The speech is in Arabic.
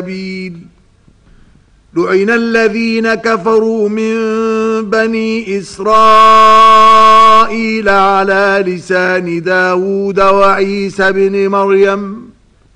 لعن الذين كفروا من بني إسرائيل على لسان داود وعيسى بن مريم